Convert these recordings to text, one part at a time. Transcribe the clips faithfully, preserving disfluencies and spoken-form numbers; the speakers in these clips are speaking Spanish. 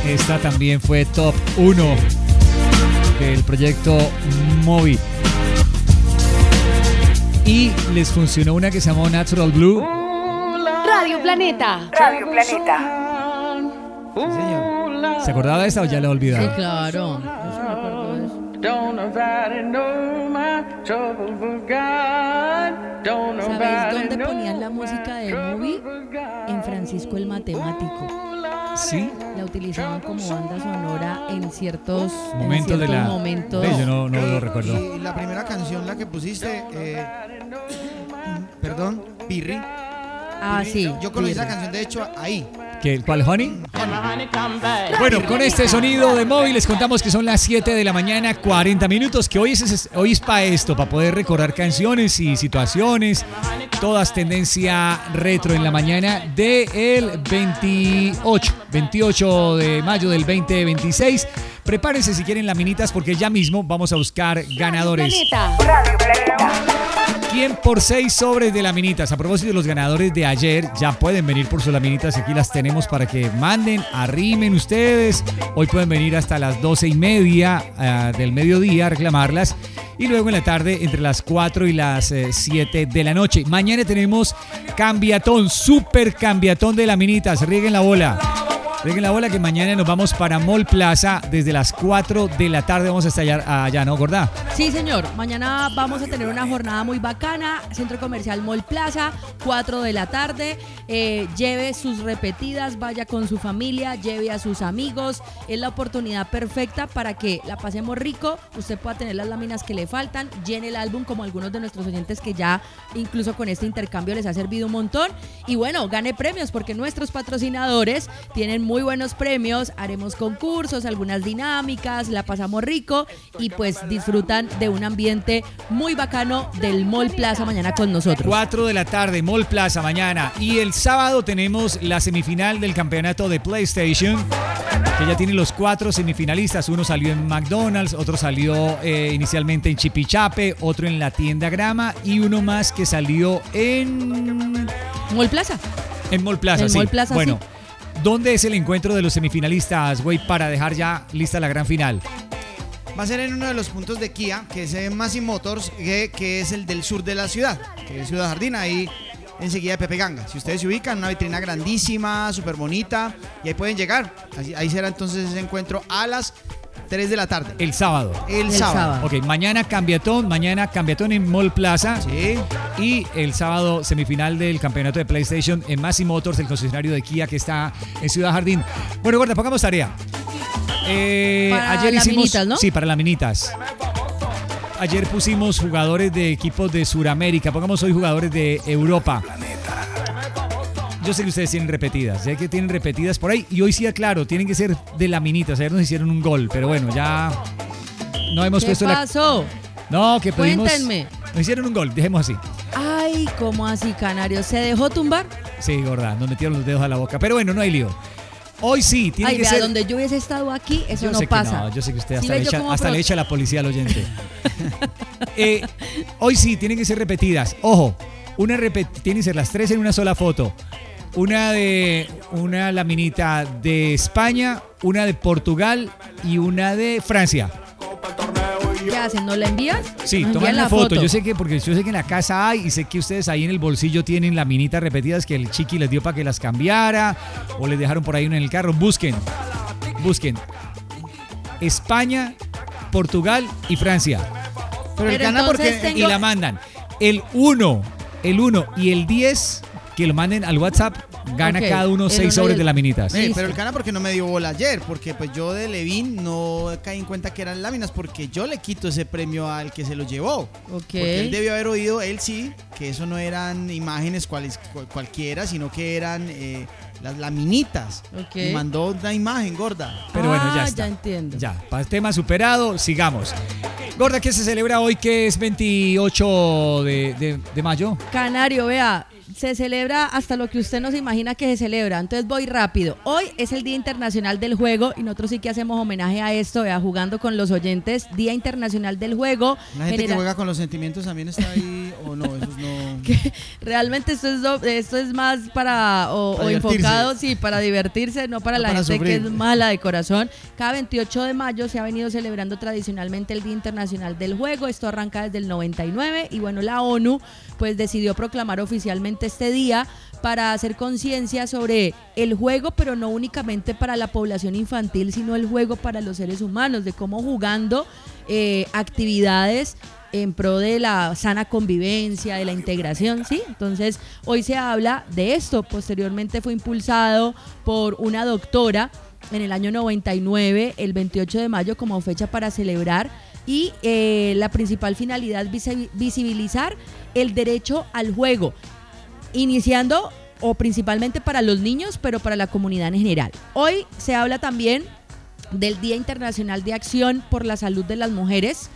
Esta también fue top uno del proyecto Moby. Y les funcionó una que se llamó Natural Blue. Radio Planeta. Radio Planeta. Sí, señor. ¿Se acordaba de esta o ya la olvidaba? Sí, claro. Yo sí me acuerdo de eso. ¿Sabes dónde ponían la música de Moby? En Francisco el Matemático. Sí. La utilizaban como banda sonora en ciertos momentos en de ciertos la. momentos. Ve, yo no, no Eh, lo recuerdo. Y la primera canción, la que pusiste, eh, perdón, Pirri. Ah, Pirri. sí. Yo conocí Pirri. esa canción, de hecho, ahí. ¿Qué, ¿Cuál, Honey? Bueno, con este sonido de Moby les contamos que son las siete de la mañana, cuarenta minutos, que hoy es, hoy es para esto, para poder recordar canciones y situaciones, todas tendencia retro en la mañana del veintiocho, veintiocho de mayo del veinte veintiséis. Prepárense si quieren laminitas porque ya mismo vamos a buscar ganadores. Planeta. Radio Planeta. ¿Quién por seis sobres de laminitas? A propósito de los ganadores de ayer, ya pueden venir por sus laminitas. Aquí las tenemos para que manden, arrimen ustedes. Hoy pueden venir hasta las doce y media uh, del mediodía a reclamarlas. Y luego en la tarde entre las cuatro y las eh, siete de la noche. Mañana tenemos cambiatón, super cambiatón de laminitas. Rieguen la bola. Rieguen la bola que mañana nos vamos para Mall Plaza desde las cuatro de la tarde. Vamos a estar allá, allá, ¿no, Gorda? Sí, señor. Mañana vamos a tener una jornada muy bacana. Centro Comercial Mall Plaza, cuatro de la tarde. Eh, lleve sus repetidas, vaya con su familia, lleve a sus amigos. Es la oportunidad perfecta para que la pasemos rico. Usted pueda tener las láminas que le faltan, llene el álbum como algunos de nuestros oyentes que ya incluso con este intercambio les ha servido un montón. Y bueno, gane premios porque nuestros patrocinadores tienen muy buenos premios. Haremos concursos, algunas dinámicas, la pasamos rico y pues disfrutan de un ambiente muy bacano del Mall Plaza mañana con nosotros. cuatro de la tarde, Mall Plaza mañana. Y el sábado tenemos la semifinal del campeonato de PlayStation, que ya tiene los cuatro semifinalistas. Uno salió en McDonald's, otro salió eh, inicialmente en Chipichape, otro en la tienda Grama y uno más que salió en... Mall Plaza. En Mall Plaza, En sí. Mall Plaza, bueno, sí. ¿dónde es el encuentro de los semifinalistas, güey, para dejar ya lista la gran final? Va a ser en uno de los puntos de Kia, que es en Massey Motors, que, que es el del sur de la ciudad, que es Ciudad Jardín, ahí enseguida de Pepe Ganga. Si ustedes se ubican, una vitrina grandísima, súper bonita, y ahí pueden llegar. Ahí, ahí será entonces ese encuentro a las tres de la tarde. El sábado. El, El sábado. sábado. Ok, mañana cambiatón, mañana cambiatón en Mall Plaza. Sí. Y el sábado semifinal del campeonato de PlayStation en Massey Motors, el concesionario de Kia que está en Ciudad Jardín. Bueno, Gorda, pongamos tarea. Eh, Para ayer hicimos, laminitas, ¿no? Sí, para laminitas. Ayer pusimos jugadores de equipos de Sudamérica. Pongamos hoy jugadores de Europa. Yo sé que ustedes tienen repetidas, sé que tienen repetidas por ahí. Y hoy sí, claro, tienen que ser de laminitas. Ayer nos hicieron un gol, pero bueno, ya no hemos ¿Qué puesto pasó? la... No, que pedimos... Cuéntenme. Nos hicieron un gol, dejemos así. Ay, ¿cómo así, Canario? ¿Se dejó tumbar? Sí, Gorda, nos metieron los dedos a la boca. Pero bueno, no hay lío. Hoy sí, tiene Ay, que vea, ser... donde yo hubiese estado aquí, eso yo no sé pasa. Que no, yo sé que usted ¿Sí hasta, ve le yo echa, cómo hasta pro- le echa a la policía al oyente. eh, hoy sí, tienen que ser repetidas. Ojo, una repet- tienen que ser las tres en una sola foto. Una de una laminita de España, una de Portugal y una de Francia. ¿Qué hacen? ¿No la envían? Sí, Nos toman envían la la foto. foto. Yo sé que, porque yo sé que en la casa hay, y sé que ustedes ahí en el bolsillo tienen laminitas repetidas que el chiqui les dio para que las cambiara, o les dejaron por ahí una en el carro. Busquen, busquen. España, Portugal y Francia. Pero, el Pero gana entonces porque... tengo- Y la mandan. El uno, el uno y el diez, que lo manden al WhatsApp, gana Ok, cada uno el seis uno y sobres el- de laminitas. Eh, Listo. pero el gana porque no me dio bola ayer, porque pues yo de Levin no caí en cuenta que eran láminas, porque yo le quito ese premio al que se lo llevó. Ok. Porque él debió haber oído, él sí, que eso no eran imágenes cuales, cual- cualquiera, sino que eran eh, las laminitas. Ok. Y mandó una imagen gorda. Pero bueno, ya Ah, está. ya entiendo. Ya, para el tema superado, sigamos. Gorda, ¿qué se celebra hoy que es veintiocho de, de- de mayo? Canario, vea, se celebra hasta lo que usted no se imagina que se celebra. Entonces voy rápido. Hoy es el Día Internacional del Juego y nosotros sí que hacemos homenaje a esto, vea, jugando con los oyentes. Día Internacional del Juego. La gente que Genera- juega con los sentimientos también está ahí, o no, esos no. que realmente esto es, do- esto es más para, o, Para o divertirse. enfocado, sí, para divertirse, no para No la para gente que sufrir. es mala de corazón. Cada veintiocho de mayo se ha venido celebrando tradicionalmente el Día Internacional del Juego. Esto arranca desde el noventa y nueve y bueno, la ONU pues decidió proclamar oficialmente este día para hacer conciencia sobre el juego, pero no únicamente para la población infantil, sino el juego para los seres humanos, de cómo jugando eh, actividades en pro de la sana convivencia, de la integración, ¿sí? Entonces, hoy se habla de esto. Posteriormente fue impulsado por una doctora en el año noventa y nueve, el veintiocho de mayo, como fecha para celebrar. Y eh, la principal finalidad es visi- visibilizar el derecho al juego, iniciando o principalmente para los niños, pero para la comunidad en general. Hoy se habla también del Día Internacional de Acción por la Salud de las Mujeres.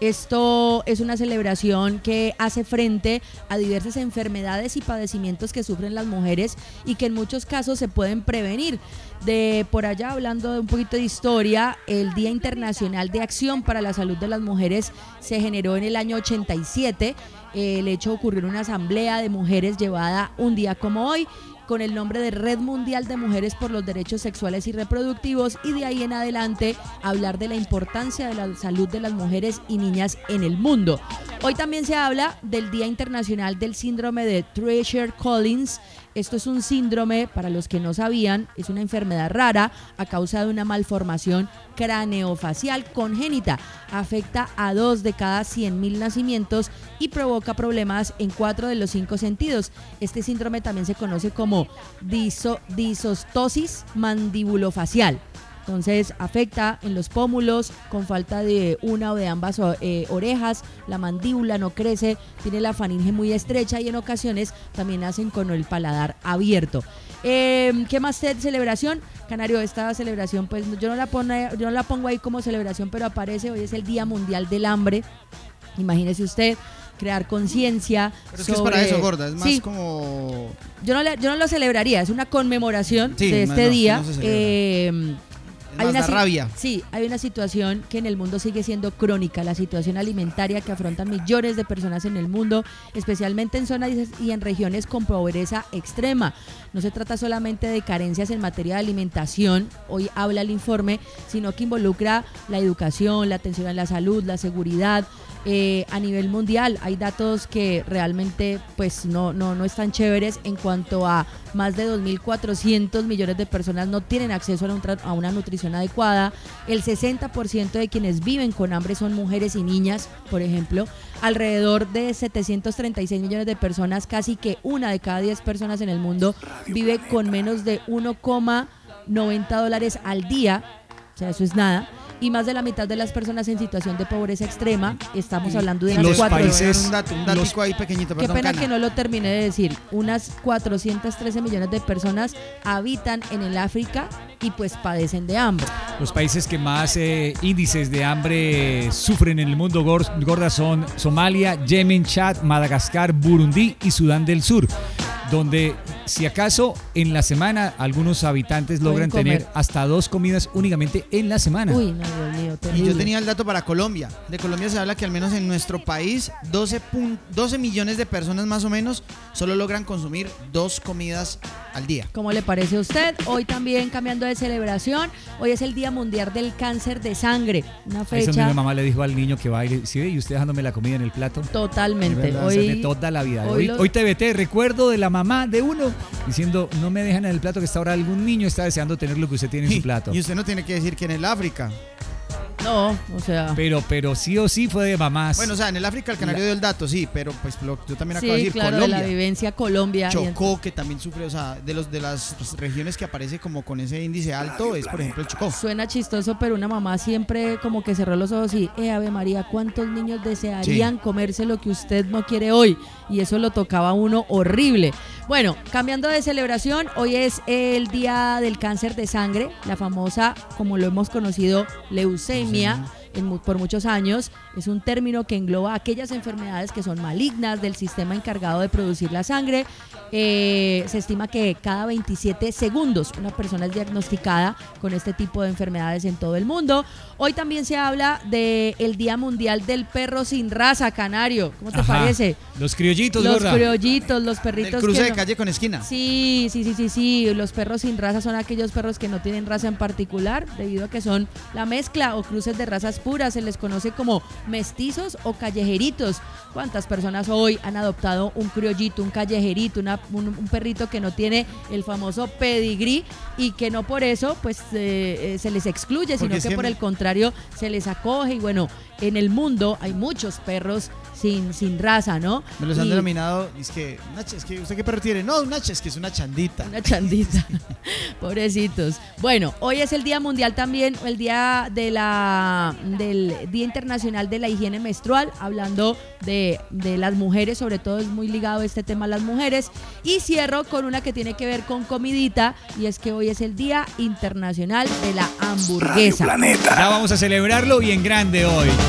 Esto es una celebración que hace frente a diversas enfermedades y padecimientos que sufren las mujeres y que en muchos casos se pueden prevenir. De por allá, hablando de un poquito de historia, el Día Internacional de Acción para la Salud de las Mujeres se generó en el año ochenta y siete. El hecho ocurrió en una asamblea de mujeres llevada un día como hoy, con el nombre de Red Mundial de Mujeres por los Derechos Sexuales y Reproductivos, y de ahí en adelante hablar de la importancia de la salud de las mujeres y niñas en el mundo. Hoy también se habla del Día Internacional del Síndrome de Treacher-Collins. Esto es un síndrome, para los que no sabían, es una enfermedad rara a causa de una malformación craneofacial congénita. Afecta a dos de cada cien mil nacimientos y provoca problemas en cuatro de los cinco sentidos. Este síndrome también se conoce como diso- disostosis mandibulofacial. Entonces afecta en los pómulos, con falta de una o de ambas eh, orejas, la mandíbula no crece, tiene la faringe muy estrecha y en ocasiones también nacen con el paladar abierto. Eh, ¿Qué más de celebración? Canario, esta celebración, pues yo no, la pongo, yo no la pongo ahí como celebración, pero aparece, hoy es el Día Mundial del Hambre. Imagínese usted, crear conciencia. Pero es que sobre... es para eso, gorda, es más Sí. como... Yo no, le- yo no lo celebraría, es una conmemoración Sí, de no, este no, día. no se celebra. Eh, Es más, da si- rabia. Sí, hay una situación que en el mundo sigue siendo crónica, la situación alimentaria que afrontan millones de personas en el mundo, especialmente en zonas y en regiones con pobreza extrema. No se trata solamente de carencias en materia de alimentación, hoy habla el informe, sino que involucra la educación, la atención a la salud, la seguridad. Eh, a nivel mundial hay datos que realmente pues no, no, no están chéveres en cuanto a más de dos mil cuatrocientos millones de personas no tienen acceso a, un tra- a una nutrición adecuada. El sesenta por ciento de quienes viven con hambre son mujeres y niñas, por ejemplo. Alrededor de setecientos treinta y seis millones de personas, casi que una de cada diez personas en el mundo vive con menos de uno coma noventa dólares al día, o sea, eso es nada. Y más de la mitad de las personas en situación de pobreza extrema, estamos hablando de y unas los cuatro... países- Un dato, un los- datico ahí pequeñito, Qué perdón, pena Cana. que no lo terminé de decir. Unas cuatrocientos trece millones de personas habitan en el África y pues padecen de hambre. Los países que más eh, índices de hambre sufren en el mundo gor- gorda son Somalia, Yemen, Chad, Madagascar, Burundi y Sudán del Sur, donde si acaso en la semana algunos habitantes logran Pueden tener comer. hasta dos comidas únicamente en la semana. Uy, no, Dios mío, Y terrible. yo tenía el dato para Colombia. De Colombia se habla que al menos en nuestro país doce, pun- doce millones de personas más o menos solo logran consumir dos comidas al día. ¿Cómo le parece a usted? Hoy también, cambiando de celebración, hoy es el Día Mundial del Cáncer de Sangre. Una Ahí es donde fecha mi mamá le dijo al niño que baile, ¿sí ve? Y usted dejándome la comida en el plato. totalmente. De verdad, esa es de Hoy, toda la vida. hoy Hoy, lo- hoy T V T, recuerdo de la mamá de uno diciendo, no me dejan en el plato que está ahora algún niño está deseando tener lo que usted tiene en su plato. Y usted no tiene que decir que en el África. no, o sea... Pero, pero sí o sí fue de mamás. Bueno, o sea, en el África el canario dio el dato, sí, pero pues lo, yo también acabo de Sí, decir claro, de Colombia. la vivencia Colombia. y Chocó, que también sufre, o sea, de los de las regiones que aparece como con ese índice alto, es por ejemplo el Chocó. Suena chistoso, pero una mamá siempre como que cerró los ojos y, eh, Ave María, ¿cuántos niños desearían Sí. comerse lo que usted no quiere hoy? Y eso lo tocaba a uno horrible. Bueno, cambiando de celebración, hoy es el Día del Cáncer de Sangre, la famosa, como lo hemos conocido, leucemia. en mu- por muchos años. Es un término que engloba aquellas enfermedades que son malignas del sistema encargado de producir la sangre. Eh, se estima que cada veintisiete segundos una persona es diagnosticada con este tipo de enfermedades en todo el mundo. Hoy también se habla del Día Mundial del Perro sin Raza, Canario. ¿Cómo te Ajá. parece? Los criollitos, Los gorda. criollitos, los Del perritos cruce que de no- calle con esquina. Sí, sí, sí, sí, sí. Los perros sin raza son aquellos perros que no tienen raza en particular, debido a que son la mezcla o cruces de razas puras. Se les conoce como mestizos o callejeritos. ¿Cuántas personas hoy han adoptado un criollito, un callejerito, una- un, un perrito que no tiene el famoso pedigrí y que no por eso pues eh, eh, se les excluye, Porque sino es que que por me- el contrario se les acoge? Y bueno, en el mundo hay muchos perros sin, sin raza, ¿no? Me los han Y- denominado, es que, una ch- es que ¿usted qué perro tiene? No, una ch- es que es una chandita. Una chandita. Pobrecitos. Bueno, hoy es el Día Mundial también, el día de la del Día Internacional de la Higiene Menstrual, hablando de, de las mujeres, sobre todo es muy ligado este tema a las mujeres. Y cierro con una que tiene que ver con comidita, y es que hoy es el Día Internacional de la Radio Hamburguesa. Planeta. Ya vamos a celebrarlo y en grande hoy.